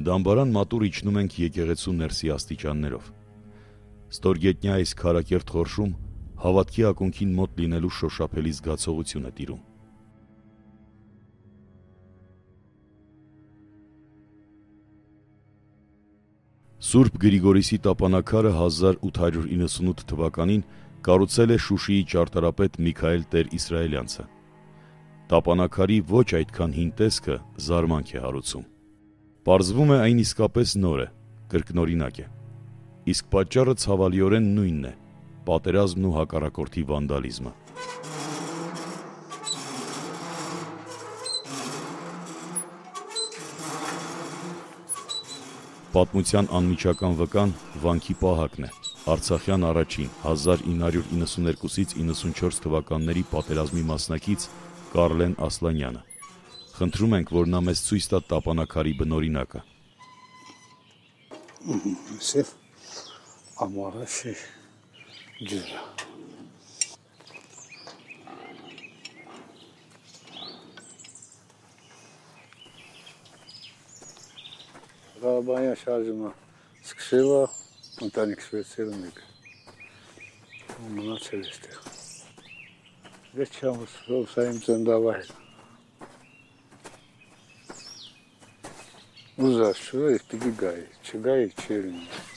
Դամբարան մատուռ իջնում ենք եկեղեցու ներսի աստիճաններով։ Ստորգետնյա այս քարակերտ խորշում հավատքի ակունքին մոտ լինելու շոշափելի զգացողություն է տիրում։ Սուրբ Գրիգորիսի տապանակարը 1898 թվականին կառուցել է Շուշիի ճարտարապետ Միքայել Տեր-Իսրայելյանցը։ Տապանակարի ոչ այդքան հին տեսքը զարմանք է հարուցում։ Պարզվում է այն իսկապես նոր է, կրկնօրինակ է։ Իսկ պատճառը ցավալիորեն նույնն է՝ պատերազմն ու հակառակորդի վանդալիզմը։ Պատմության անմիջական վկան վանքի պահակն է, Արցախյան առաջին 1992-94 թվականների պատերազմի մասնակից Կարլեն Ասլանյանը։ Խնդրում ենք, որ նա մեզ ցույց տա տապանակարի բնօրինակը։ Ամառաշի ջուրը։ Ղարաբաղյան շարժումը սկսել է, ընտանիք շվեցել մեկ, մնացել էստեղ։ Ես չեմ սա իմ ծնդավայր։ Ուզած շուրը պիտի գայի, չգայի չեր ինձ։